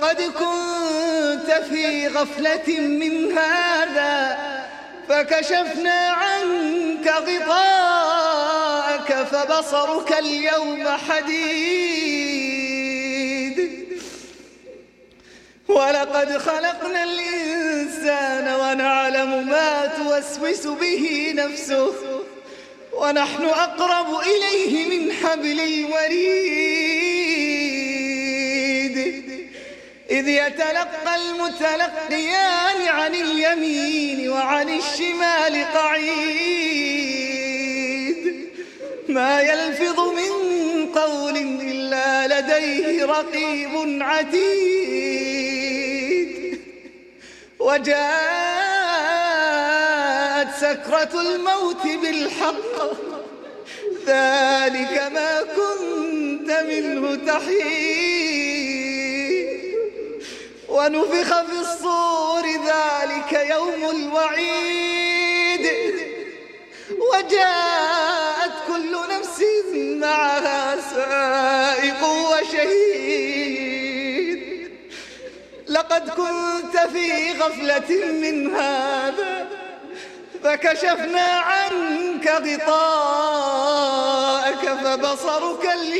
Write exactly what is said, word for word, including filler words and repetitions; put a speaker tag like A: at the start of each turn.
A: لقد كنت في غفلة من هذا فكشفنا عنك غطاءك فبصرك اليوم حديد ولقد خلقنا الإنسان ونعلم ما توسوس به نفسه ونحن أقرب إليه من حبل الوريد إذ يتلقى المتلقيان عن اليمين وعن الشمال قعيد ما يلفظ من قول إلا لديه رقيب عتيد وجاءت سكرة الموت بالحق ذلك ما كنت منه تحيد ونفخ في الصور ذلك يوم الوعيد وجاءت كل نفس معها سائق وشهيد لقد كنت في غفلة من هذا فكشفنا عنك غطاءك فبصرك اليوم